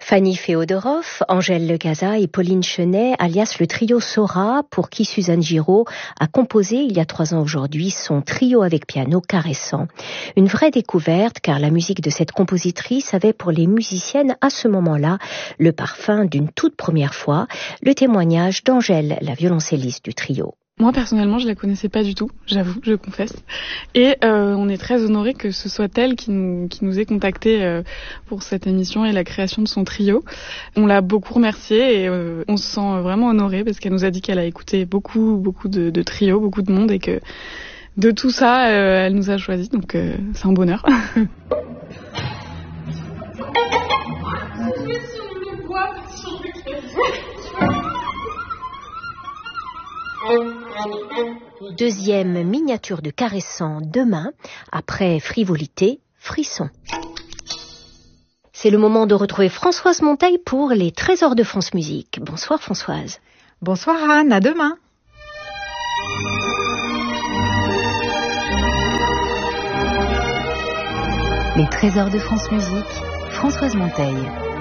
Fanny Féodorov, Angèle Legaza et Pauline Chenet, alias le trio Sora, pour qui Suzanne Giraud a composé il y a 3 ans aujourd'hui son trio avec piano Caressant. Une vraie découverte car la musique de cette compositrice avait pour les musiciennes à ce moment-là le parfum d'une toute première fois, le témoignage d'Angèle, la violoncelliste du trio. Moi, personnellement, je la connaissais pas du tout, j'avoue, je confesse. Et on est très honorés que ce soit elle qui nous ait contactés pour cette émission et la création de son trio. On l'a beaucoup remerciée et on se sent vraiment honorés parce qu'elle nous a dit qu'elle a écouté beaucoup de trios, beaucoup de monde et que de tout ça, elle nous a choisis. Donc c'est un bonheur. Deuxième miniature de Caressant demain, après Frivolité, Frisson. C'est le moment de retrouver Françoise Monteil pour les Trésors de France Musique. Bonsoir Françoise. Bonsoir Anne, à demain. Les Trésors de France Musique, Françoise Monteil.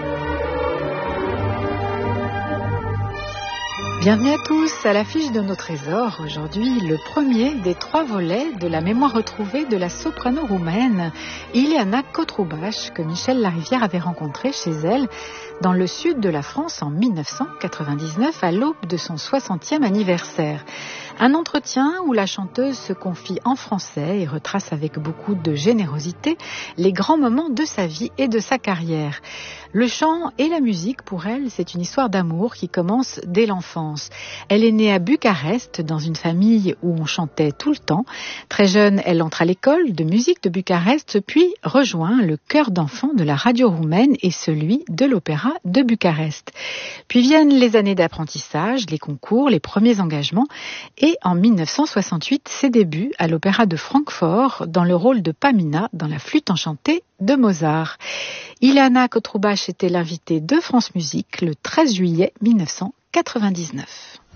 Bienvenue à tous à l'affiche de nos trésors. Aujourd'hui, le premier des 3 volets de la mémoire retrouvée de la soprano roumaine Ileana Cotrubaș, que Michel Larivière avait rencontrée chez elle dans le sud de la France en 1999 à l'aube de son 60e anniversaire. Un entretien où la chanteuse se confie en français et retrace avec beaucoup de générosité les grands moments de sa vie et de sa carrière. Le chant et la musique, pour elle, c'est une histoire d'amour qui commence dès l'enfance. Elle est née à Bucarest, dans une famille où on chantait tout le temps. Très jeune, elle entre à l'école de musique de Bucarest, puis rejoint le chœur d'enfants de la radio roumaine et celui de l'opéra de Bucarest. Puis viennent les années d'apprentissage, les concours, les premiers engagements et en 1968, ses débuts à l'opéra de Francfort dans le rôle de Pamina dans la flûte enchantée de Mozart. Ileana Cotrubaș était l'invitée de France Musique le 13 juillet 1999.